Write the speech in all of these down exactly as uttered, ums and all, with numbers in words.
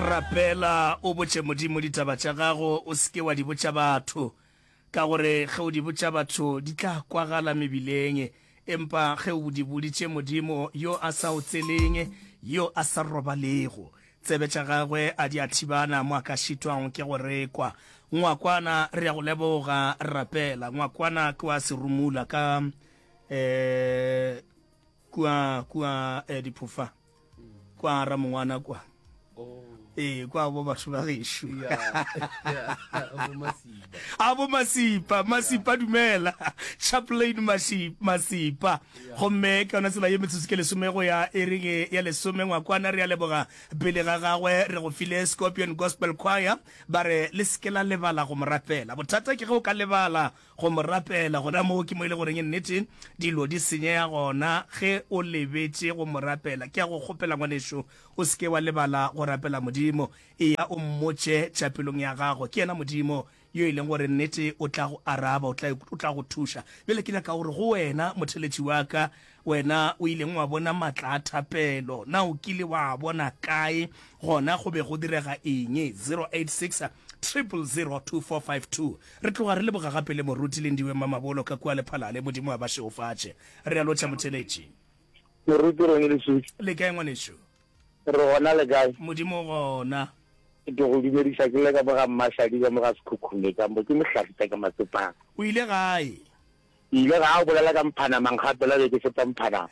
rapela o botše modimo ditaba tša gago o seke wa di botša batho ka gore ge o di botša batho di tla kwagala mebileng empa ge o di boditše modimo yo a sa o tseleng yo a sa robalego tsebe tša gagwe a di a thibana mo a ka šitwang ke go rekwa ngwakwana re ya go leboga rapela ngwakwana ke wa serumula ka eh kwa kwa eh, diphufa kwa ramongwana kwa Oh. Eh kwa bo batho ba gesho Yeah. Yeah. Abo Masipa. abo masipa masipa dumela chaplain masipa masipa gomme ka ona tsela ye metsotso ke lesome go ya eringe ya lesome ngwakwana re ya leboga pele ga gagwe re go file Scorpion Gospel Choir ba re le sekela lebala go morapela bothata ke ge o ka lebala go morapela gona mo ke mo ile gore nnete dilo di senyega gona ge o lebetse go morapela ke a go kgopela ngwanesho o seke wa lebala go rapela modimo e ya o mmotse tšapelong ya gago ke yena modimo yo e leng gore nnete o tla go araba o tla o tla go thuša bele ke nyaka gore go wena motheletši wa ka wena o ileng wa bona matla a thapelo na o kile wa bona kae gona go be go direga eng zero eight six triple zero two four five two re tloga re le boga gape le moruti le ndiwe mamabolo ka kwa lephalale modimo wa ba sheofatše re a lotšha motheletši moruti rone le suti le kae ngwanesho re gona le kae modimo gona ke go dumedisa ke le ka boga mmashadi ka moga sekhukhune ka mo ke mohlafitsa ka matsopang o ile gae ile ga o bolela ka mphana mangapela le ke feta mphana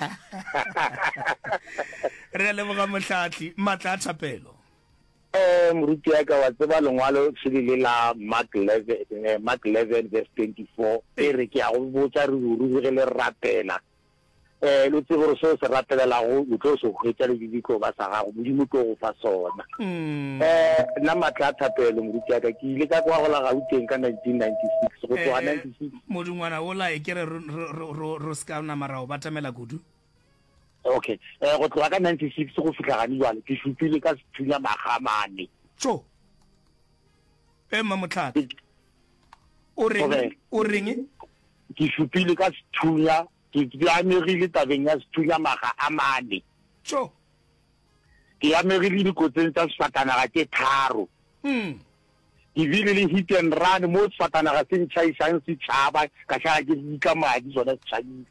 re a leboga motlhatli matla a thapelo eh moruti ya ka wa tseba lengwalo se le la Mark eleven Mark eleven verse twenty-four e re ke a go botsa re ruri ge le rapela eh lo tse gore se se rapelela go o tlo se go etsa le diko ba sa gago modimo tlo go fa sona eh nna matla thapelo moruti ya ka ke ile ka kwa go la Gauteng ka nineteen ninety-six go tloga ninety-six modungwana o la e ke re ro ska na marao ba tamela kudu okay eh go tloga ka ninety-six go fihla ga diwale ke shupile ka sethunya magamane tso e ma motlhatli o reng o reng ke shupile ka sethunya ke ke amegile tabeng ya sethunya maga a mane tso ke amegile dikotseng tsa sefatanaga ke tharo mm ke bile le hit and run mo sefatanaga se ntšhaisang setšhaba ka tšhaga ke dika madi sona setšhabile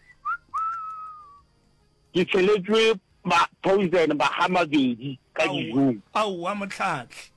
ke tšheletswe ba poison ba ga mabedi ka dijong au wa motlhatli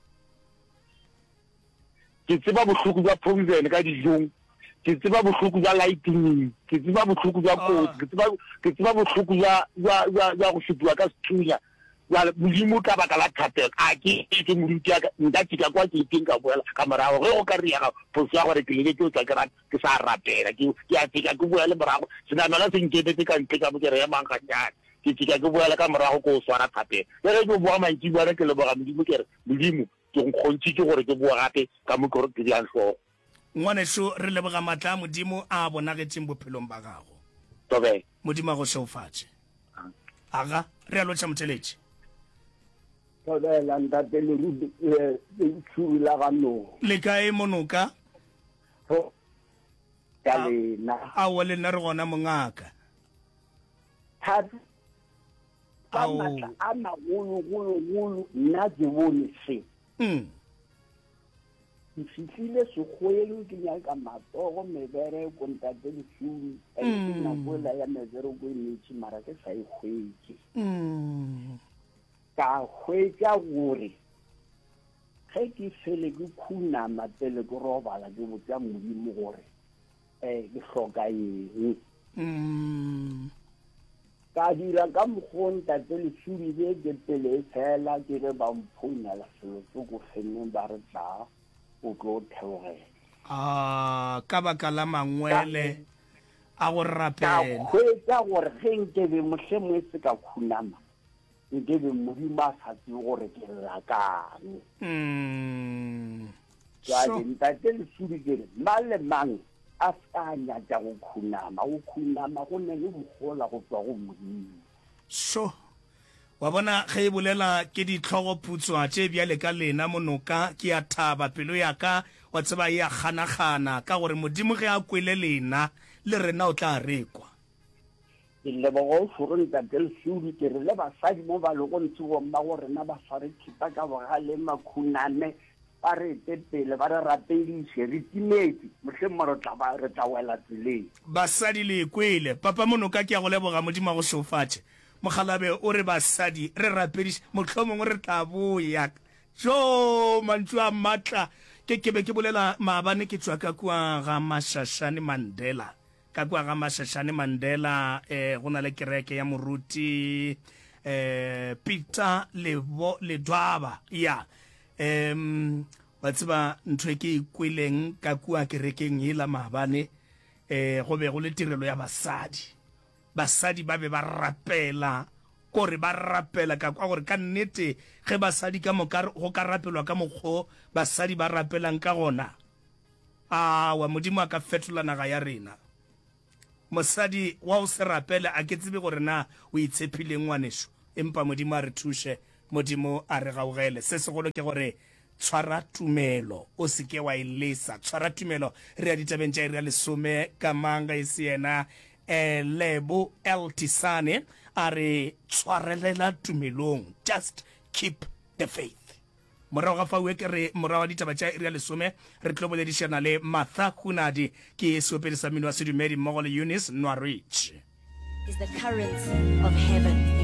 ke tseba bohloko jwa poison ka dijong ke tseba bohloko jwa lightning ke tseba bohloko jwa kotsi ke tseba ke tseba bohloko jwa jwa jwa go fetiwa ka sethunya jwa modimo ka baka la thapelo a ke ke moruti ya nka tika kwa ke teng ka boela ka morago ge go ka riaga poso ya gore ke leke ke o tla ke ra ke sa rapela ke ke a tika ke boela morago senamela se nketetse ka ntle ka bokere ya manganyana ke tika ke boela ka morago ko swara thapelo le ge ke boa mantsi bana ke le boga modimo ke re modimo ke nkgontšitše gore ke boa gape ka mokoro ke diang tlhogo ngwanesho re leboga matla modimo a bonagetseng bophelong ba gago tobe modimo a go sheofatše aga re a lotšha motheletši tobela ntate le ntšhula ganong le kae monoka ka lena ao le nna re gona mongaka thata ka matla a magologologolo nna ke bone se mm ke fihlile sekgoelo ke nyaka matsogo mebereko ntate lesumi ke nakoela ya mebereko e metši mara ke sa e hwetse ka hwetša gore ge ke fele ke khunama pele ke robala ke botsa modimo gore um ke hloka eng ka dira ka mokgwa ntate lesumi be ke pele e fela ke ge ba mphounela selo se ko fenneng ba re tla o tlo theogela ah ka baka la mangwele a go rapela ka hwetša gore ge nkebe mohle mo e se ka khunama nkebe modimo a sa tsebe gore ke lakane jale ntate lesudi kere mang le mang a sa nyatša go khunama go khunama go ne le mogola go tswa go modimo so wa bona ge e bolela ke ditlhogoputswa tše bjale ka lena monoka ke a thaba pelo ya ka wa tseba e a kganagana ka gore modimo ge a kwele lena le rena o tla rekwa ke lebogo foronta del sudi ke re le basadi mo ba lego ntshego ba go rena ba sware khipa ka bogale makhunane ba re tepele ba re rapediše re timetse mohle mmaro tla ba re tla wela tseleng basadi le kwele papa monoka ke ya go leboga modimo go šofatše mogalabe o re basadi re rapediše mohlomongwe re tla boya jo mantšu a matla ke kebe ke bolela maabane ke tswa ka kua ga Mashashane Mandela ka kua ga Mashashane Mandela eh go na le kereke ya moruti eh Peter Lebo Ledwaba ya em wa tseba ntho e ke ikweleng ka kua kerekeng hela maabane eh go be go le tirelo ya basadi basadi ba be ba rapela gore ba rapela ka kwa gore ka nnete ge basadi ka moka go ka rapelwa ka mokgo basadi ba rapelang ka gona a wa modimo a ka fetola naga ya rena mosadi wa o se rapela a ke tsebe gore na o itshepile ngwaneso empa modimo a re thushe modimo a re gaugele se segolo ke gore tshwara tumelo o se ke wa ilesa tshwara tumelo re a ditabeng tša iri ya lesome ka manga e se yena eh, Lebo Eltisane a re tshwarelela tumelong just keep the faith morago ga faue ke re morago ditaba tša iri ya lesome re tlo boledišana le Martha Kunadi ke seopedi sa mmino wa sedumedi mmogo le Eunice Nwarich is the currents of heaven.